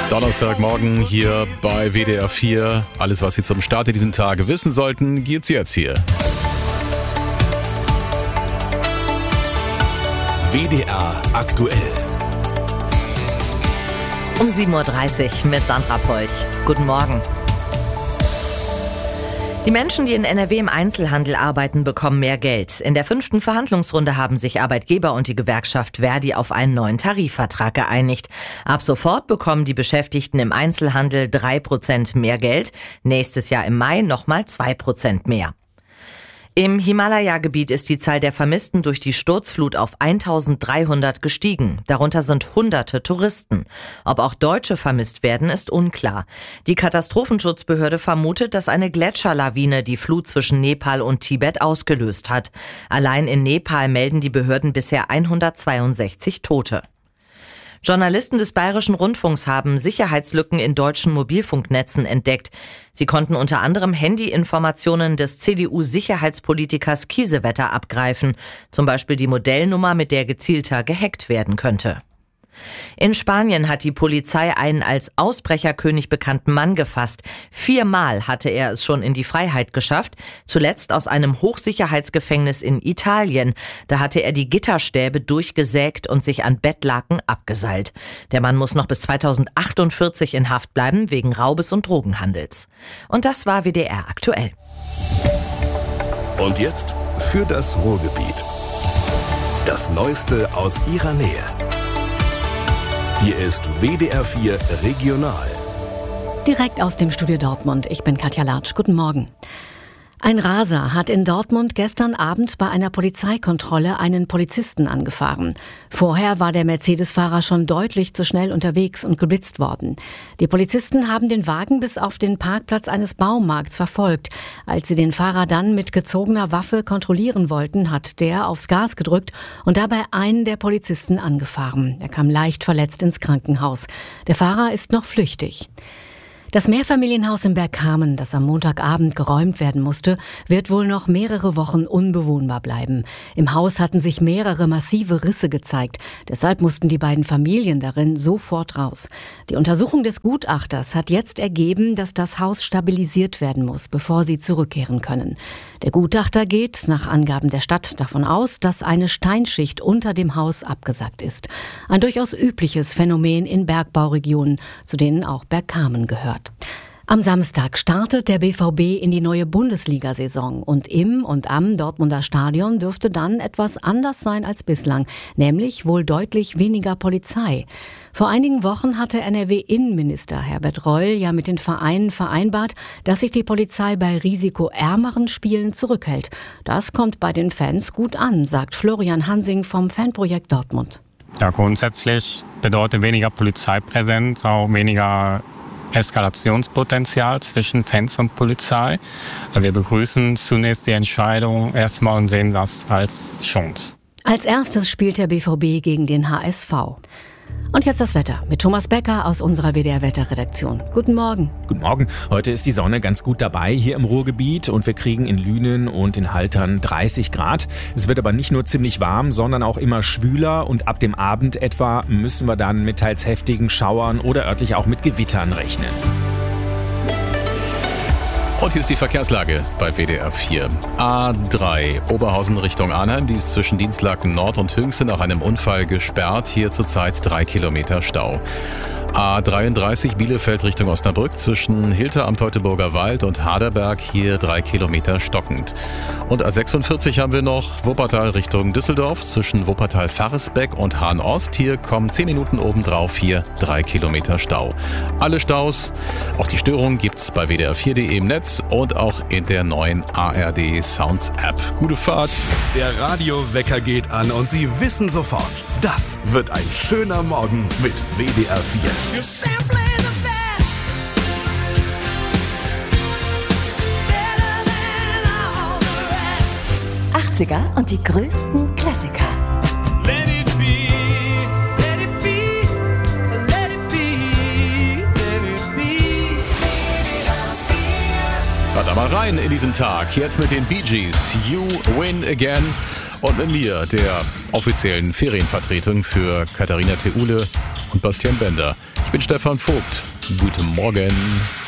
Donnerstagmorgen hier bei WDR 4. Alles, was Sie zum Start diesen Tag wissen sollten, gibt's jetzt hier. WDR aktuell. Um 7.30 Uhr mit Sandra Polch. Guten Morgen. Die Menschen, die in NRW im Einzelhandel arbeiten, bekommen mehr Geld. In der 5. Verhandlungsrunde haben sich Arbeitgeber und die Gewerkschaft Verdi auf einen neuen Tarifvertrag geeinigt. Ab sofort bekommen die Beschäftigten im Einzelhandel 3% mehr Geld. Nächstes Jahr im Mai nochmal 2% mehr. Im Himalaya-Gebiet ist die Zahl der Vermissten durch die Sturzflut auf 1300 gestiegen. Darunter sind Hunderte Touristen. Ob auch Deutsche vermisst werden, ist unklar. Die Katastrophenschutzbehörde vermutet, dass eine Gletscherlawine die Flut zwischen Nepal und Tibet ausgelöst hat. Allein in Nepal melden die Behörden bisher 162 Tote. Journalisten des Bayerischen Rundfunks haben Sicherheitslücken in deutschen Mobilfunknetzen entdeckt. Sie konnten unter anderem Handyinformationen des CDU-Sicherheitspolitikers Kiesewetter abgreifen, zum Beispiel die Modellnummer, mit der gezielter gehackt werden könnte. In Spanien hat die Polizei einen als Ausbrecherkönig bekannten Mann gefasst. 4-mal hatte er es schon in die Freiheit geschafft, zuletzt aus einem Hochsicherheitsgefängnis in Italien. Da hatte er die Gitterstäbe durchgesägt und sich an Bettlaken abgeseilt. Der Mann muss noch bis 2048 in Haft bleiben wegen Raubes und Drogenhandels. Und das war WDR aktuell. Und jetzt für das Ruhrgebiet. Das Neueste aus Ihrer Nähe. Hier ist WDR 4 Regional. Direkt aus dem Studio Dortmund. Ich bin Katja Latsch. Guten Morgen. Ein Raser hat in Dortmund gestern Abend bei einer Polizeikontrolle einen Polizisten angefahren. Vorher war der Mercedes-Fahrer schon deutlich zu schnell unterwegs und geblitzt worden. Die Polizisten haben den Wagen bis auf den Parkplatz eines Baumarkts verfolgt. Als sie den Fahrer dann mit gezogener Waffe kontrollieren wollten, hat der aufs Gas gedrückt und dabei einen der Polizisten angefahren. Er kam leicht verletzt ins Krankenhaus. Der Fahrer ist noch flüchtig. Das Mehrfamilienhaus in Bergkamen, das am Montagabend geräumt werden musste, wird wohl noch mehrere Wochen unbewohnbar bleiben. Im Haus hatten sich mehrere massive Risse gezeigt. Deshalb mussten die beiden Familien darin sofort raus. Die Untersuchung des Gutachters hat jetzt ergeben, dass das Haus stabilisiert werden muss, bevor sie zurückkehren können. Der Gutachter geht, nach Angaben der Stadt, davon aus, dass eine Steinschicht unter dem Haus abgesackt ist. Ein durchaus übliches Phänomen in Bergbauregionen, zu denen auch Bergkamen gehört. Am Samstag startet der BVB in die neue Bundesliga-Saison und im und am Dortmunder Stadion dürfte dann etwas anders sein als bislang, nämlich wohl deutlich weniger Polizei. Vor einigen Wochen hatte NRW-Innenminister Herbert Reul ja mit den Vereinen vereinbart, dass sich die Polizei bei risikoärmeren Spielen zurückhält. Das kommt bei den Fans gut an, sagt Florian Hansing vom Fanprojekt Dortmund. Ja, grundsätzlich bedeutet weniger Polizeipräsenz auch weniger Eskalationspotenzial zwischen Fans und Polizei. Wir begrüßen zunächst die Entscheidung erstmal und sehen das als Chance. Als erstes spielt der BVB gegen den HSV. Und jetzt das Wetter mit Thomas Becker aus unserer WDR-Wetterredaktion. Guten Morgen. Guten Morgen. Heute ist die Sonne ganz gut dabei hier im Ruhrgebiet und wir kriegen in Lünen und in Haltern 30 Grad. Es wird aber nicht nur ziemlich warm, sondern auch immer schwüler und ab dem Abend etwa müssen wir dann mit teils heftigen Schauern oder örtlich auch mit Gewittern rechnen. Und hier ist die Verkehrslage bei WDR 4. A3 Oberhausen Richtung Arnheim, die ist zwischen Dienstlaken Nord und Hünxe nach einem Unfall gesperrt. Hier zurzeit 3 Kilometer Stau. A33 Bielefeld Richtung Osnabrück zwischen Hilter am Teutoburger Wald und Haderberg, hier 3 Kilometer stockend. Und A46 haben wir noch Wuppertal Richtung Düsseldorf zwischen Wuppertal-Faresbeck und Hahn-Ost. Hier kommen 10 Minuten obendrauf, hier 3 Kilometer Stau. Alle Staus, auch die Störungen gibt's bei WDR4.de im Netz und auch in der neuen ARD Sounds App. Gute Fahrt! Der Radiowecker geht an und Sie wissen sofort, das wird ein schöner Morgen mit WDR 4. You're simply the best. Better than all the rest. 80er und die größten Klassiker. Let it be, let it be, let it be, let it be. Hört da mal rein in diesen Tag. Jetzt mit den Bee Gees. You Win Again. Und mit mir, der offiziellen Ferienvertretung für Katharina Theule. und Bastian Bender. Ich bin Stefan Vogt. Guten Morgen.